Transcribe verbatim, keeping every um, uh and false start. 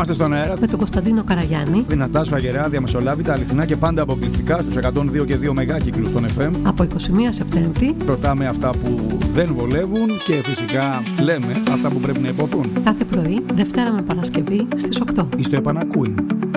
Είμαστε στον αέρα με τον Κωνσταντίνο Καραγιάννη. Δυνατά, σφαγερά, διαμεσολάβητα, αληθινά και πάντα αποκλειστικά στους εκατόν δύο και δύο μεγάκυκλους των εφ εμ. Από είκοσι μία Σεπτέμβρη. Ρωτάμε αυτά που δεν βολεύουν και φυσικά λέμε αυτά που πρέπει να υποθούν. Κάθε πρωί, Δευτέρα με Παρασκευή στις οκτώ. Εις το επανακούιν.